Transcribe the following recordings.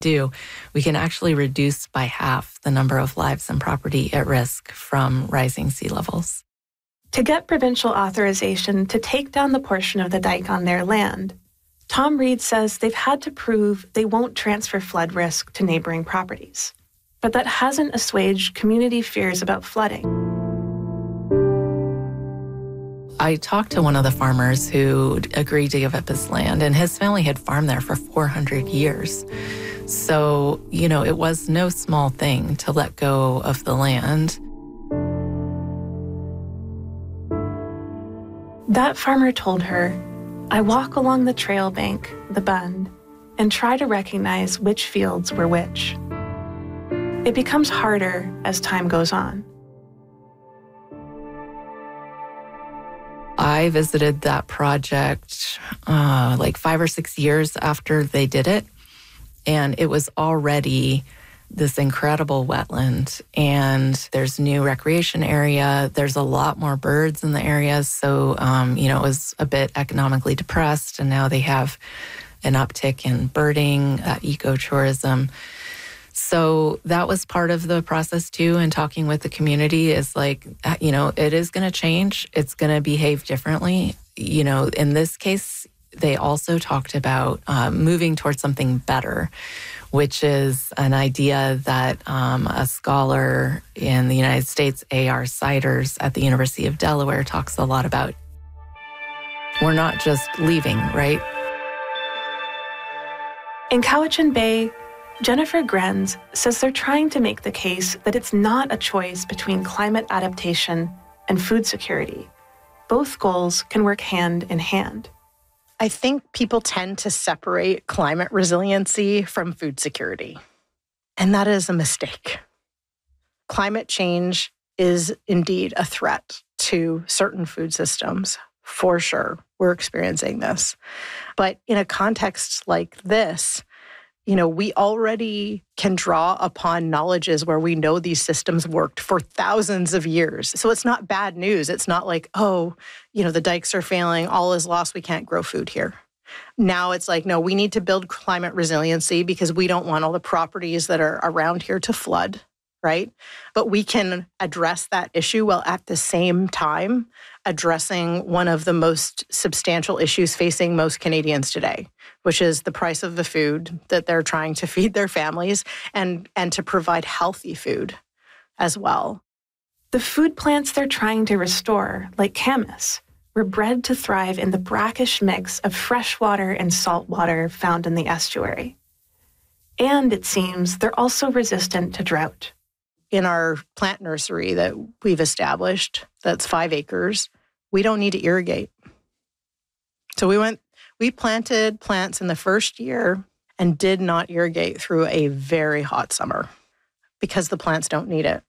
do, we can actually reduce by half the number of lives and property at risk from rising sea levels. To get provincial authorization to take down the portion of the dike on their land, Tom Reed says they've had to prove they won't transfer flood risk to neighboring properties. But that hasn't assuaged community fears about flooding. I talked to one of the farmers who agreed to give up his land, and his family had farmed there for 400 years. So, it was no small thing to let go of the land. That farmer told her, "I walk along the trail bank, the bund, and try to recognize which fields were which. It becomes harder as time goes on." I visited that project like 5 or 6 years after they did it, and it was already this incredible wetland, and there's new recreation area. There's a lot more birds in the area, so it was a bit economically depressed, and now they have an uptick in birding, ecotourism. So that was part of the process too, and talking with the community is like, it is going to change. It's going to behave differently. In this case, they also talked about moving towards something better, which is an idea that a scholar in the United States, A.R. Siders at the University of Delaware, talks a lot about. We're not just leaving, right? In Cowichan Bay, Jennifer Grenz says they're trying to make the case that it's not a choice between climate adaptation and food security. Both goals can work hand in hand. I think people tend to separate climate resiliency from food security, and that is a mistake. Climate change is indeed a threat to certain food systems, for sure. We're experiencing this. But in a context like this, we already can draw upon knowledges where we know these systems worked for thousands of years. So it's not bad news. It's not like, the dikes are failing, all is lost, we can't grow food here. Now it's like, no, we need to build climate resiliency because we don't want all the properties that are around here to flood, right? But we can address that issue while at the same time addressing one of the most substantial issues facing most Canadians today, which is the price of the food that they're trying to feed their families and to provide healthy food as well. The food plants they're trying to restore, like Camas, were bred to thrive in the brackish mix of fresh water and salt water found in the estuary. And it seems they're also resistant to drought. In our plant nursery that we've established, that's 5 acres, we don't need to irrigate. So we planted plants in the first year and did not irrigate through a very hot summer because the plants don't need it.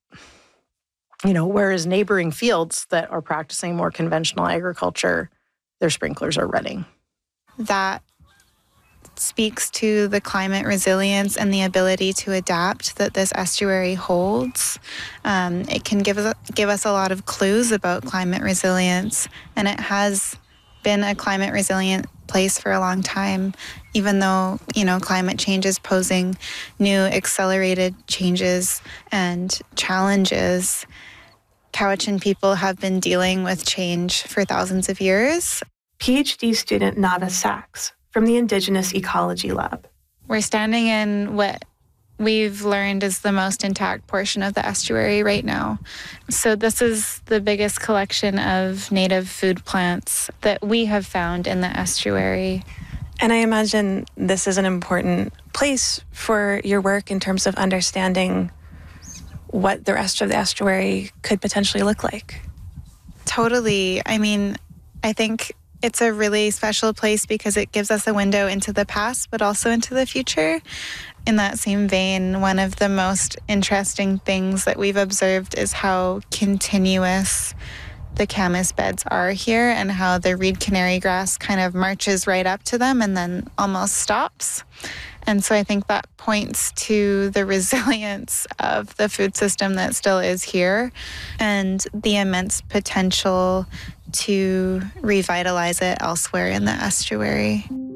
Whereas neighboring fields that are practicing more conventional agriculture, their sprinklers are running. That speaks to the climate resilience and the ability to adapt that this estuary holds. It can give us a lot of clues about climate resilience, and it has been a climate resilient place for a long time, even though, climate change is posing new accelerated changes and challenges. Cowichan people have been dealing with change for thousands of years. PhD student Nava Sachs from the Indigenous Ecology Lab. We're standing in what we've learned is the most intact portion of the estuary right now. So this is the biggest collection of native food plants that we have found in the estuary. And I imagine this is an important place for your work in terms of understanding what the rest of the estuary could potentially look like. Totally. I think it's a really special place because it gives us a window into the past, but also into the future. In that same vein, one of the most interesting things that we've observed is how continuous the Camas beds are here and how the reed canary grass kind of marches right up to them and then almost stops. And so I think that points to the resilience of the food system that still is here and the immense potential to revitalize it elsewhere in the estuary.